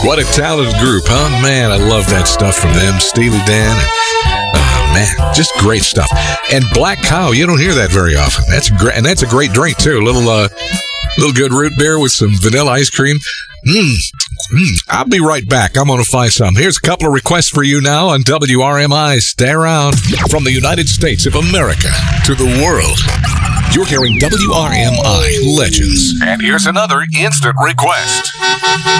What a talented group, huh? Man, I love that stuff from them. Steely Dan. Man, just great stuff. And Black Cow, you don't hear that very often. That's great, and that's a great drink too. A little good root beer with some vanilla ice cream. I'll be right back. I'm going to find some. Here's a couple of requests for you now on WRMI. Stay around. From the United States of America to the world, you're hearing WRMI Legends. And here's another instant request.